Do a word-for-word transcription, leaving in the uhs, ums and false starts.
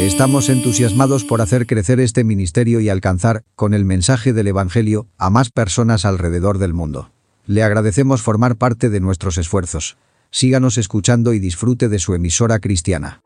Estamos entusiasmados por hacer crecer este ministerio y alcanzar, con el mensaje del Evangelio, a más personas alrededor del mundo. Le agradecemos formar parte de nuestros esfuerzos. Síganos escuchando y disfrute de su emisora cristiana.